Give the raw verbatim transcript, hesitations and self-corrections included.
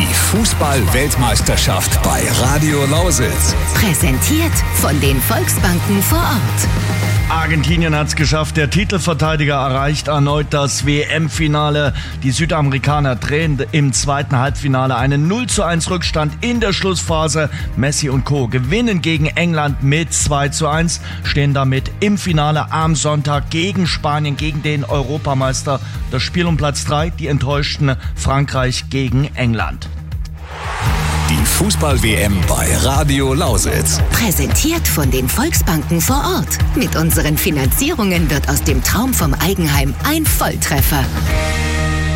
Die Fußball-Weltmeisterschaft bei Radio Lausitz. Präsentiert von den Volksbanken vor Ort. Argentinien hat es geschafft. Der Titelverteidiger erreicht erneut das W M-Finale. Die Südamerikaner drehen im zweiten Halbfinale einen null zu eins Rückstand in der Schlussphase. Messi und Co. gewinnen gegen England mit zwei zu eins, stehen damit im Finale am Sonntag gegen Spanien, gegen den Europameister. Das Spiel um Platz drei, die enttäuschten Frankreich gegen England. Die Fußball-W M bei Radio Lausitz. Präsentiert von den Volksbanken vor Ort. Mit unseren Finanzierungen wird aus dem Traum vom Eigenheim ein Volltreffer.